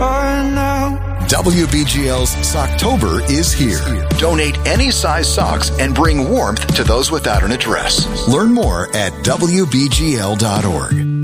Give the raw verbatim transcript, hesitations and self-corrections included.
apart now. W B G L's Socktober is here. Donate any size socks and bring warmth to those without an address. Learn more at W B G L dot org.